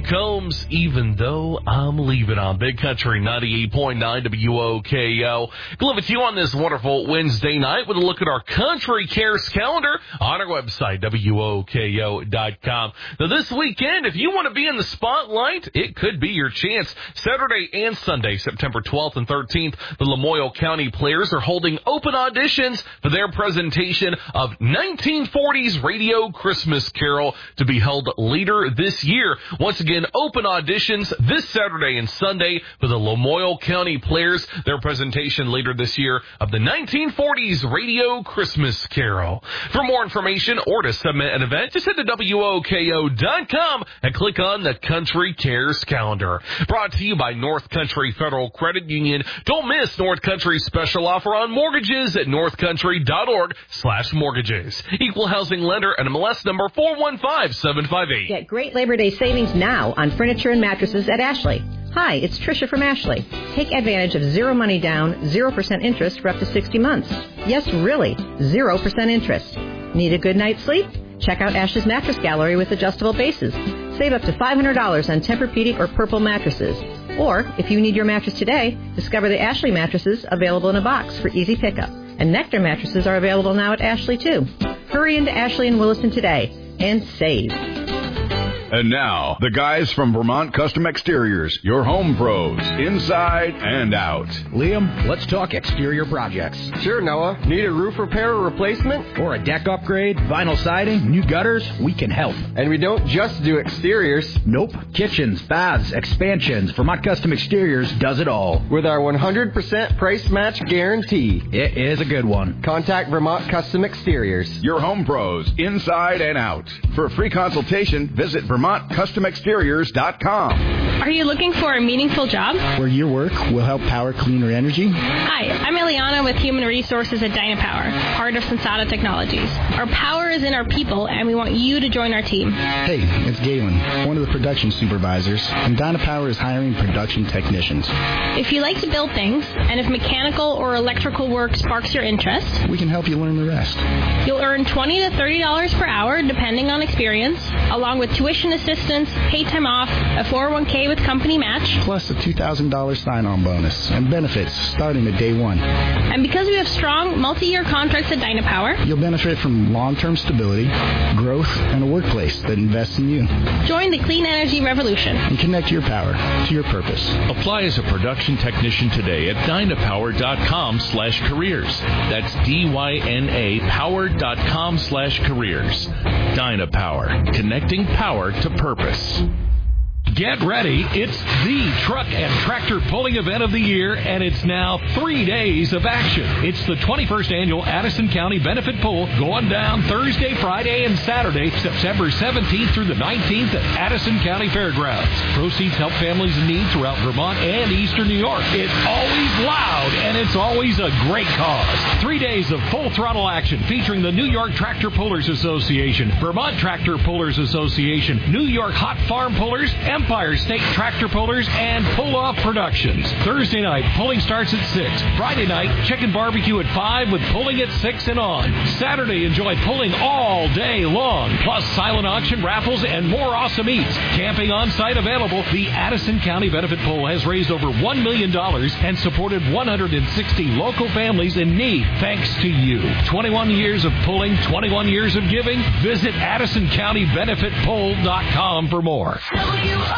Combs, Even Though I'm Leaving on Big Country 98.9 WOKO. Glad with you on this wonderful Wednesday night with a look at our Country Cares calendar on our website, WOKO.com. Now this weekend, if you want to be in the spotlight, it could be your chance. Saturday and Sunday, September 12th and 13th, the Lamoille County Players are holding open auditions for their presentation of 1940s Radio Christmas Carol to be held later this year. Once again, open auditions this Saturday and Sunday for the Lamoille County Players, their presentation later this year of the 1940s Radio Christmas Carol. For more information or to submit an event, just head to WOKO.com and click on the Country Cares calendar. Brought to you by North Country Federal Credit Union. Don't miss North Country's special offer on mortgages at northcountry.org/mortgages. Equal housing lender and MLS number 415758. Get great Labor Day savings now on furniture and mattresses at Ashley. Hi, it's Tricia from Ashley. Take advantage of zero money down, 0% interest for up to 60 months. Yes, really, 0% interest. Need a good night's sleep? Check out Ashley's Mattress Gallery with adjustable bases. Save up to $500 on Tempur-Pedic or Purple mattresses. Or, if you need your mattress today, discover the Ashley mattresses available in a box for easy pickup. And Nectar mattresses are available now at Ashley, too. Hurry into Ashley and Williston today and save. And now, the guys from Vermont Custom Exteriors, your home pros, inside and out. Liam, let's talk exterior projects. Sure, Noah. Need a roof repair or replacement? Or a deck upgrade, vinyl siding, new gutters? We can help. And we don't just do exteriors. Nope. Kitchens, baths, expansions. Vermont Custom Exteriors does it all. With our 100% price match guarantee. It is a good one. Contact Vermont Custom Exteriors. Your home pros, inside and out. For a free consultation, visit VermontCustomExteriors.com. Are you looking for a meaningful job? Where your work will help power cleaner energy? Hi, I'm Eliana with Human Resources at Dynapower, part of Sensata Technologies. Our power is in our people, and we want you to join our team. Hey, it's Galen, one of the production supervisors, and Dynapower is hiring production technicians. If you like to build things, and if mechanical or electrical work sparks your interest, we can help you learn the rest. You'll earn $20 to $30 per hour, depending on experience, along with tuition assistance, paid time off, a 401k with company match, plus a $2,000 sign-on bonus and benefits starting at day one. And because we have strong multi-year contracts at Dynapower, you'll benefit from long-term stability, growth, and a workplace that invests in you. Join the clean energy revolution and connect your power to your purpose. Apply as a production technician today at dynapower.com/careers. That's DYNA power.com/careers. Dynapower, connecting power to purpose. Get ready. It's the truck and tractor pulling event of the year, and it's now 3 days of action. It's the 21st Annual Addison County Benefit Pull going down Thursday, Friday, and Saturday, September 17th through the 19th at Addison County Fairgrounds. Proceeds help families in need throughout Vermont and Eastern New York. It's always loud, and it's always a great cause. 3 days of full throttle action featuring the New York Tractor Pullers Association, Vermont Tractor Pullers Association, New York Hot Farm Pullers, Empire State Tractor Pullers, and Pull Off Productions. Thursday night, pulling starts at 6. Friday night, chicken barbecue at 5 with pulling at 6 and on. Saturday, enjoy pulling all day long, plus silent auction, raffles, and more awesome eats. Camping on site available. The Addison County Benefit Pull has raised over $1 million and supported 160 local families in need thanks to you. 21 years of pulling, 21 years of giving. Visit AddisonCountyBenefitPull.com for more.